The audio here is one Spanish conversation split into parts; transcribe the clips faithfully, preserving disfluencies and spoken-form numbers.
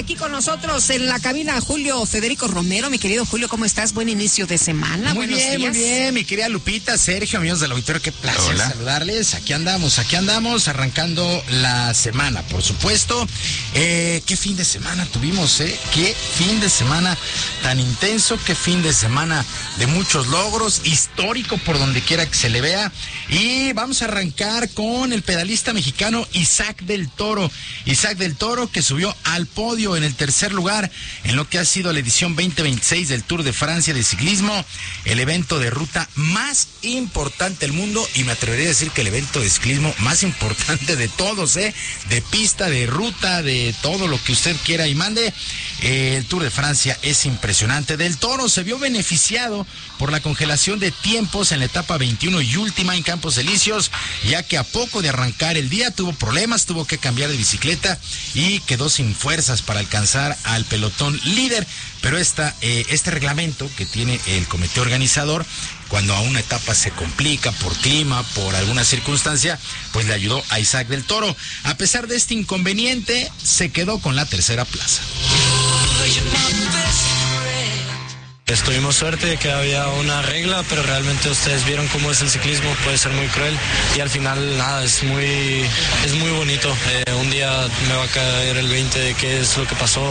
aquí con nosotros en la cabina Julio Federico Romero. Mi querido Julio, ¿cómo estás? Buen inicio de semana. Muy Buenos bien, días. muy bien, mi querida Lupita, Sergio, amigos del auditorio, qué placer Hola. saludarles. Aquí andamos, aquí andamos, arrancando la semana, por supuesto. Eh, qué fin de semana tuvimos, ¿eh? Qué fin de semana tan intenso, qué fin de semana de muchos logros, histórico por donde quiera que se le vea. Y vamos a arrancar con el pedalista mexicano Isaac del Toro. Isaac del Toro, que subió al podio en el tercer lugar en lo que ha sido la edición veinte veintiséis del Tour de Francia de ciclismo, el evento de ruta más importante del mundo, y me atrevería a decir que el evento de ciclismo más importante de todos, ¿eh? De pista, de ruta, de todo lo que usted quiera y mande. Eh, el Tour de Francia es impresionante. Del Toro se vio beneficiado por la congelación de tiempos en la etapa veintiuno y última en Campos Elíseos, ya que a poco de arrancar el día tuvo problemas, tuvo que cambiar de bicicleta y quedó sin fuerzas para alcanzar al pelotón líder. Pero esta, eh, este reglamento que tiene el comité organizador, cuando a una etapa se complica por clima, por alguna circunstancia, pues le ayudó a Isaac del Toro. A pesar de este inconveniente, se quedó con la tercera plaza. Tuvimos suerte de que había una regla, pero realmente ustedes vieron cómo es el ciclismo, puede ser muy cruel y al final nada, es muy, es muy bonito. Eh, un día me va a caer el veinte de qué es lo que pasó.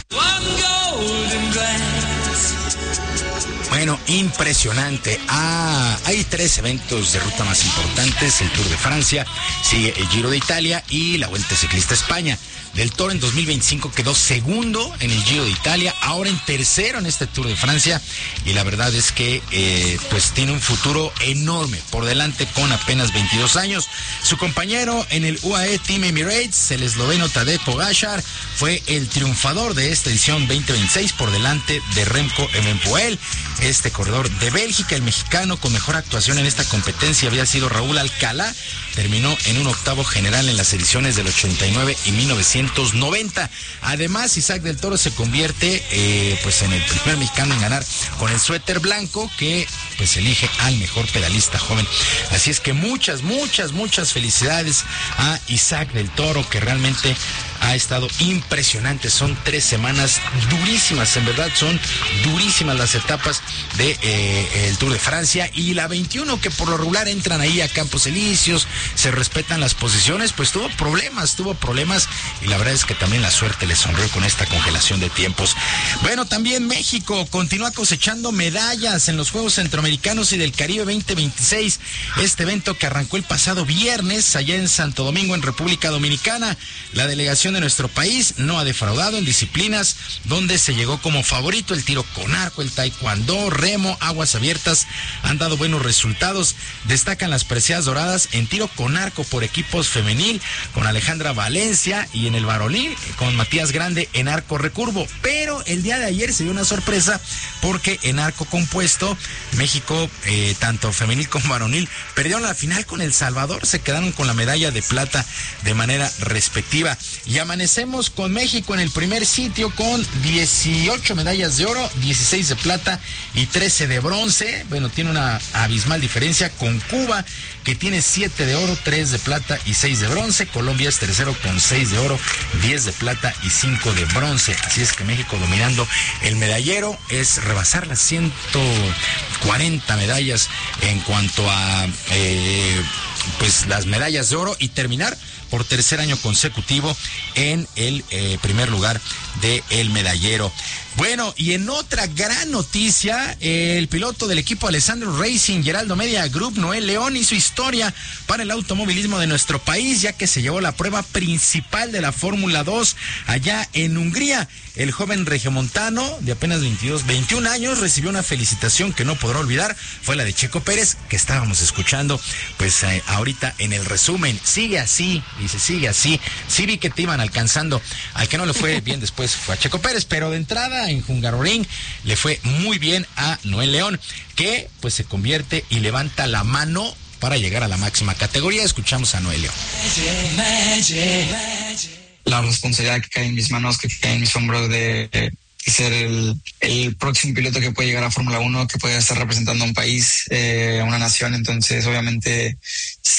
Bueno, impresionante. Ah, hay tres eventos de ruta más importantes: el Tour de Francia, sigue el Giro de Italia y la Vuelta Ciclista a España. Del Toro en dos mil veinticinco quedó segundo en el Giro de Italia, ahora en tercero en este Tour de Francia, y la verdad es que eh, pues tiene un futuro enorme por delante con apenas veintidós años. Su compañero en el U A E Team Emirates, el esloveno Tadej Pogačar, fue el triunfador de esta edición veinte veintiséis por delante de Remco Evenepoel. Este corredor de Bélgica, el mexicano con mejor actuación en esta competencia había sido Raúl Alcalá, terminó en un octavo general en las ediciones del ochenta y nueve y mil novecientos noventa. Además, Isaac del Toro se convierte eh, pues en el primer mexicano en ganar con el suéter blanco, que pues elige al mejor pedalista joven. Así es que muchas, muchas, muchas felicidades a Isaac del Toro, que realmente ha estado impresionante. Son tres semanas durísimas, en verdad son durísimas las etapas de eh, el Tour de Francia y la veintiuno, que por lo regular entran ahí a Campos Elíseos, se respetan las posiciones. Pues tuvo problemas, tuvo problemas y la verdad es que también la suerte le sonrió con esta congelación de tiempos. Bueno, también México continúa cosechando medallas en los Juegos Centroamericanos y del Caribe veinte veintiséis, este evento que arrancó el pasado viernes allá en Santo Domingo, en República Dominicana. La delegación de nuestro país no ha defraudado en disciplinas donde se llegó como favorito: el tiro con arco, el taekwondo, remo, aguas abiertas han dado buenos resultados. Destacan las preseas doradas en tiro con arco por equipos femenil con Alejandra Valencia, y en el varonil con Matías Grande en arco recurvo. Pero el día de ayer se dio una sorpresa, porque en arco compuesto México, eh, tanto femenil como varonil, perdieron la final con El Salvador, se quedaron con la medalla de plata de manera respectiva. Y amanecemos con México en el primer sitio con dieciocho medallas de oro, dieciséis de plata y trece de bronce. Bueno, tiene una abismal diferencia con Cuba, que tiene siete de oro, tres de plata y seis de bronce. Colombia es tercero con seis de oro, diez de plata y cinco de bronce. Así es que México dominando el medallero, es rebasar las ciento cuarenta medallas en cuanto a eh, pues las medallas de oro, y terminar por tercer año consecutivo en el eh, primer lugar del medallero. Bueno, y en otra gran noticia, el piloto del equipo Alessandro Racing, Geraldo Media Group, Noel León, hizo historia para el automovilismo de nuestro país, ya que se llevó la prueba principal de la Fórmula dos allá en Hungría. El joven regiomontano de apenas veintidós, veintiún años recibió una felicitación que no podrá olvidar. Fue la de Checo Pérez, que estábamos escuchando pues eh, ahorita en el resumen. Sigue así, dice, sigue así. Sí vi que te iban alcanzando. Al que no le fue bien después fue a Checo Pérez, pero de entrada en Hungaroring le fue muy bien a Noel León, que pues se convierte y levanta la mano para llegar a la máxima categoría. Escuchamos a Noel León. La responsabilidad que cae en mis manos, que cae en mis hombros de, de ser el, el próximo piloto que puede llegar a Fórmula uno, que puede estar representando a un país, eh, a una nación. Entonces obviamente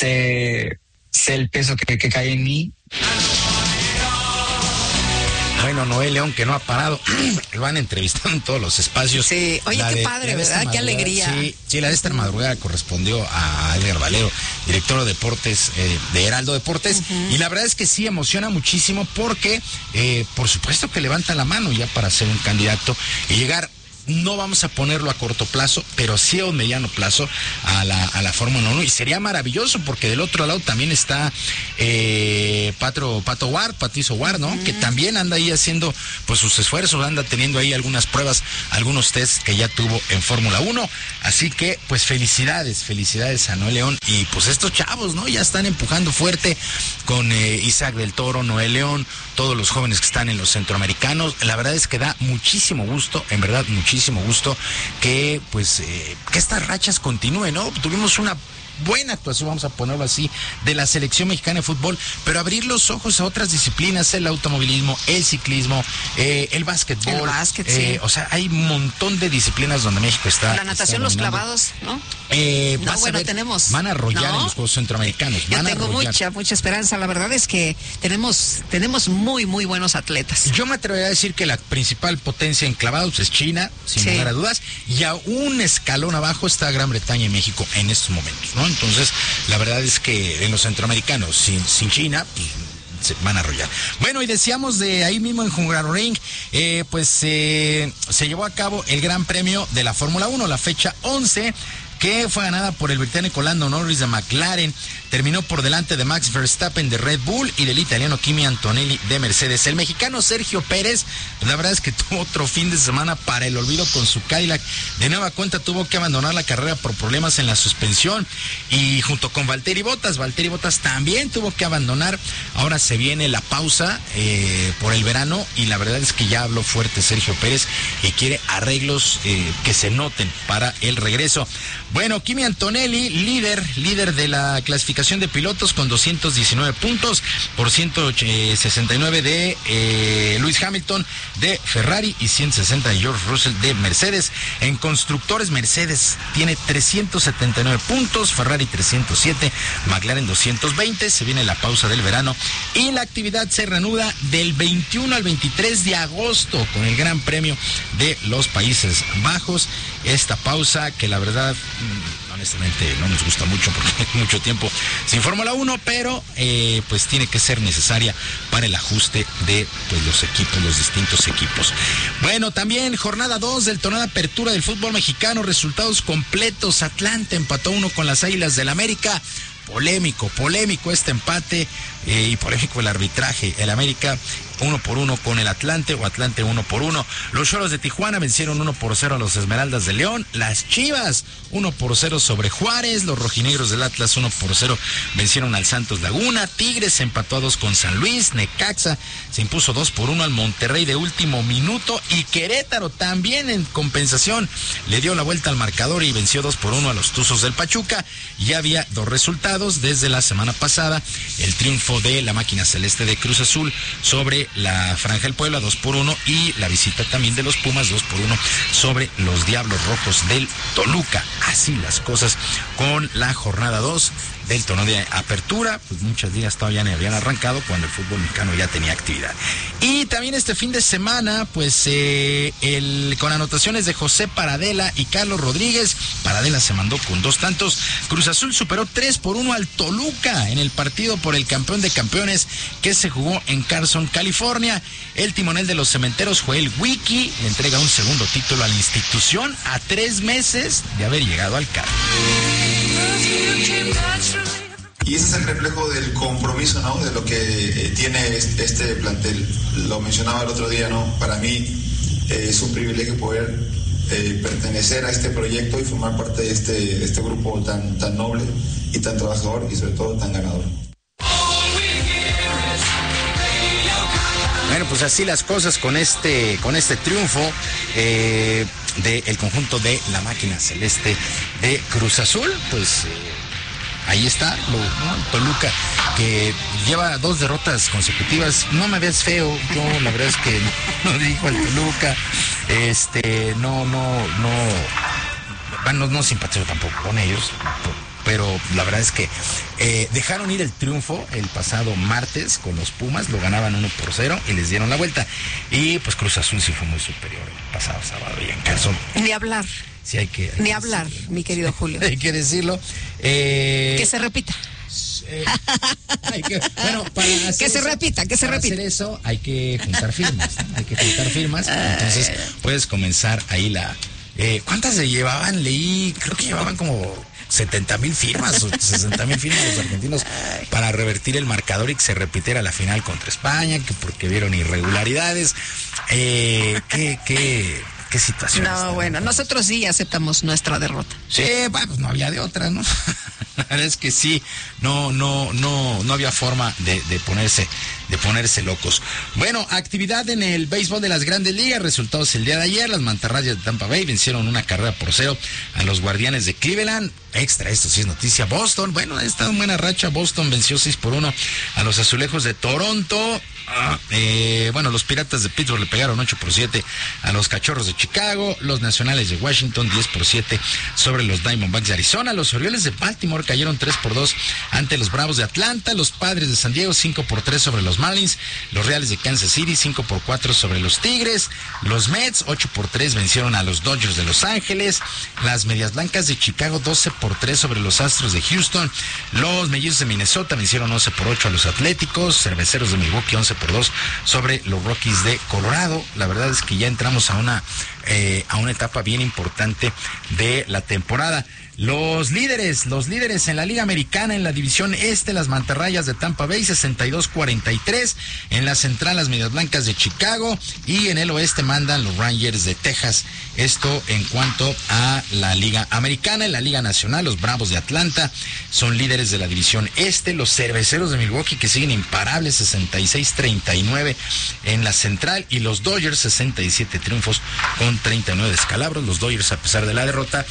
sé, sé el peso que, que cae en mí. bueno, Noé León, que no ha parado, lo van entrevistando en todos los espacios. Sí, oye, la qué de, padre, ¿verdad? Qué alegría. Sí, sí, la de esta madrugada correspondió a Edgar Valero, director de deportes eh, de Heraldo Deportes, uh-huh. Y la verdad es que sí emociona muchísimo porque, eh, por supuesto que levanta la mano ya para ser un candidato y llegar. No vamos a ponerlo a corto plazo, pero sí a un mediano plazo a la, a la Fórmula uno. Y sería maravilloso porque del otro lado también está eh, Patro, Pato Ward, Patizo Ward, ¿no? Mm. Que también anda ahí haciendo pues sus esfuerzos, anda teniendo ahí algunas pruebas, algunos tests que ya tuvo en Fórmula uno. Así que pues felicidades, felicidades a Noé León. Y pues estos chavos, ¿no? Ya están empujando fuerte con eh, Isaac del Toro, Noé León, todos los jóvenes que están en los centroamericanos. La verdad es que da muchísimo gusto, en verdad, muchísimo muchísimo gusto que pues eh, que estas rachas continúen, ¿no? Tuvimos una buena actuación, vamos a ponerlo así, de la selección mexicana de fútbol, pero abrir los ojos a otras disciplinas, el automovilismo, el ciclismo, eh, el básquetbol, el básquet, eh, sí. O sea, hay un montón de disciplinas donde México está. La natación, está los clavados, ¿no? Eh, no, bueno, ver, tenemos. Van a arrollar ¿no? en los Juegos Centroamericanos. Yo van tengo a mucha, mucha esperanza. La verdad es que tenemos, tenemos muy, muy buenos atletas. Yo me atrevería a decir que la principal potencia en clavados es China, sin sí. lugar a dudas, y a un escalón abajo está Gran Bretaña y México en estos momentos, ¿no? Entonces, la verdad es que en los centroamericanos, sin, sin China, pues, se van a arrollar. Bueno, y decíamos de ahí mismo en Hungaroring, eh, pues eh, se llevó a cabo el Gran Premio de la Fórmula uno, la fecha once, que fue ganada por el británico Lando Norris de McLaren. Terminó por delante de Max Verstappen de Red Bull y del italiano Kimi Antonelli de Mercedes. El mexicano Sergio Pérez, la verdad es que tuvo otro fin de semana para el olvido con su Cadillac. De nueva cuenta tuvo que abandonar la carrera por problemas en la suspensión. Y junto con Valtteri Bottas, Valtteri Bottas también tuvo que abandonar. Ahora se viene la pausa eh, por el verano y la verdad es que ya habló fuerte Sergio Pérez y quiere arreglos eh, que se noten para el regreso. Bueno, Kimi Antonelli, líder, líder de la clasificación de pilotos con doscientos diecinueve puntos por ciento sesenta y nueve de eh, Lewis Hamilton de Ferrari y ciento sesenta de George Russell de Mercedes. En constructores, Mercedes tiene trescientos setenta y nueve puntos, Ferrari trescientos siete, McLaren doscientos veinte. Se viene la pausa del verano y la actividad se reanuda del veintiuno al veintitrés de agosto con el Gran Premio de los Países Bajos. Esta pausa que la verdad honestamente no nos gusta mucho porque hay mucho tiempo sin Fórmula uno, pero eh, pues tiene que ser necesaria para el ajuste de pues los equipos, los distintos equipos. Bueno, también jornada dos del torneo de apertura del fútbol mexicano, resultados completos. Atlante empató uno con las Águilas del América. Polémico, polémico este empate eh, y polémico el arbitraje. El América uno por uno con el Atlante o Atlante uno por uno. Los Xolos de Tijuana vencieron uno por cero a los Esmeraldas de León. Las Chivas uno por cero sobre Juárez. Los Rojinegros del Atlas uno por cero vencieron al Santos Laguna. Tigres empató a dos con San Luis. Necaxa se impuso dos por uno al Monterrey de último minuto. Y Querétaro también en compensación le dio la vuelta al marcador y venció dos por uno a los Tuzos del Pachuca. Ya había dos resultados desde la semana pasada. El triunfo de la máquina celeste de Cruz Azul sobre la Franja del Puebla dos por uno y la visita también de los Pumas dos por uno sobre los Diablos Rojos del Toluca. Así las cosas con la jornada dos del torneo de apertura. Pues muchas ligas todavía no habían arrancado cuando el fútbol mexicano ya tenía actividad. Y también este fin de semana, pues eh, el con anotaciones de José Paradela y Carlos Rodríguez. Paradela se mandó con dos tantos. Cruz Azul superó tres por uno al Toluca en el partido por el campeón de campeones que se jugó en Carson, California. El timonel de los Cementeros, Joel Wiki, le entrega un segundo título a la institución a tres meses de haber llegado al cargo. Y ese es el reflejo del compromiso, ¿no? De lo que eh, tiene este plantel. Lo mencionaba el otro día, ¿no? Para mí eh, es un privilegio poder eh, pertenecer a este proyecto y formar parte de este, este grupo tan, tan noble y tan trabajador y sobre todo tan ganador. Bueno, pues así las cosas con este, con este triunfo eh, del conjunto de la máquina celeste de Cruz Azul. Pues eh, ahí está, lo, ¿no? Toluca, que lleva dos derrotas consecutivas. No me ves feo, yo la verdad es que no, no dirijo al Toluca. Este, no, no, no, bueno, no simpatizo tampoco con ellos, pero pero la verdad es que eh, dejaron ir el triunfo el pasado martes con los Pumas, lo ganaban uno por cero y les dieron la vuelta. Y pues Cruz Azul sí fue muy superior el pasado sábado y en caso. Ni hablar. Sí, hay que. Hay Ni que hablar, decirlo. mi querido Julio. Hay que decirlo. Eh, Que se repita. Eh, hay que, bueno, para hacer que se eso, repita, que se para repita. hacer eso hay que juntar firmas, ¿no? Hay que juntar firmas. Entonces puedes comenzar ahí la. Eh, ¿Cuántas se llevaban? Leí, creo que llevaban como setenta mil firmas o sesenta mil firmas los argentinos para revertir el marcador y que se repitiera la final contra España, que porque vieron irregularidades. Eh, ¿Qué, qué, qué situación? No, bueno, nosotros sí aceptamos nuestra derrota. Sí, bueno, pues no había de otra, ¿no? La verdad es que sí, no, no, no, no había forma de, de ponerse, de ponerse locos. Bueno, actividad en el béisbol de las Grandes Ligas, resultados el día de ayer, las Mantarrayas de Tampa Bay vencieron una carrera por cero a los Guardianes de Cleveland. Extra, esto sí es noticia. Boston, bueno, ha estado en buena racha. Boston venció seis por uno a los Azulejos de Toronto. Ah, eh, bueno, los Piratas de Pittsburgh le pegaron ocho por siete a los Cachorros de Chicago. Los Nacionales de Washington diez por siete sobre los Diamondbacks de Arizona. Los Orioles de Baltimore cayeron tres por dos ante los Bravos de Atlanta. Los Padres de San Diego cinco por tres sobre los Marlins. Los Reales de Kansas City cinco por cuatro sobre los Tigres. Los Mets ocho por tres vencieron a los Dodgers de Los Ángeles. Las Medias Blancas de Chicago doce por tres sobre los Astros de Houston. Los Mellizos de Minnesota vencieron once por ocho a los Atléticos. Cerveceros de Milwaukee once por dos sobre los Rockies de Colorado. La verdad es que ya entramos a una eh, a una etapa bien importante de la temporada. Los líderes, los líderes en la Liga Americana en la División Este, las Mantarrayas de Tampa Bay, sesenta y dos cuarenta y tres. En la Central, las Medias Blancas de Chicago. Y en el Oeste mandan los Rangers de Texas. Esto en cuanto a la Liga Americana. En la Liga Nacional, los Bravos de Atlanta son líderes de la División Este. Los Cerveceros de Milwaukee, que siguen imparables, sesenta y seis treinta y nueve en la Central. Y los Dodgers, sesenta y siete triunfos con treinta y nueve descalabros. Los Dodgers, a pesar de la derrota,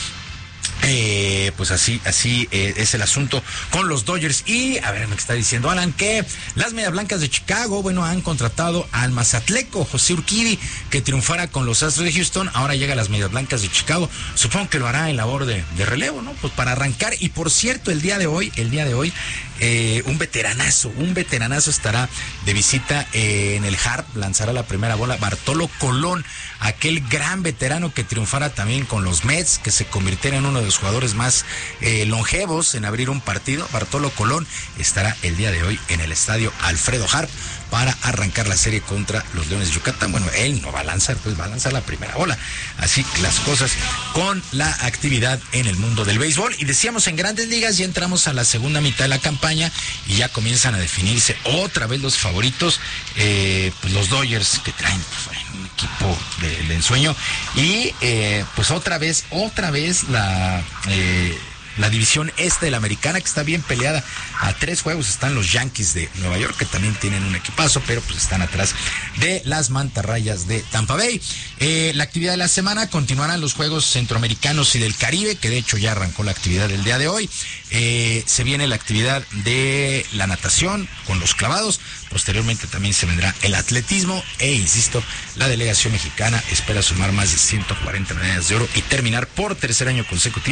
Eh, pues así, así eh, es el asunto con los Dodgers. Y a ver, me está diciendo Alan que las Medias Blancas de Chicago, bueno, han contratado al mazatleco José Urquidi, que triunfara con los Astros de Houston. Ahora llega a las Medias Blancas de Chicago. Supongo que lo hará en labor de, de relevo, ¿no? Pues para arrancar. Y por cierto, el día de hoy, el día de hoy, eh, un veteranazo, un veteranazo estará de visita eh, en el Harp, lanzará la primera bola Bartolo Colón, aquel gran veterano que triunfara también con los Mets, que se convirtiera en uno de los jugadores más eh, longevos en abrir un partido. Bartolo Colón estará el día de hoy en el estadio Alfredo Harp para arrancar la serie contra los Leones de Yucatán. Bueno, él no va a lanzar, pues va a lanzar la primera bola. Así las cosas con la actividad en el mundo del béisbol. Y decíamos, en Grandes Ligas ya entramos a la segunda mitad de la campaña y ya comienzan a definirse otra vez los favoritos. Eh, pues los Dodgers, que traen pues, un equipo de, de ensueño. Y eh, pues otra vez, otra vez la... Eh, la división este de la Americana, que está bien peleada. A tres juegos están los Yankees de Nueva York, que también tienen un equipazo, pero pues están atrás de las Mantarrayas de Tampa Bay. Eh, la actividad de la semana continuarán los Juegos Centroamericanos y del Caribe, que de hecho ya arrancó la actividad del día de hoy. Eh, se viene la actividad de la natación con los clavados. Posteriormente también se vendrá el atletismo. E insisto, la delegación mexicana espera sumar más de ciento cuarenta medallas de oro y terminar por tercer año consecutivo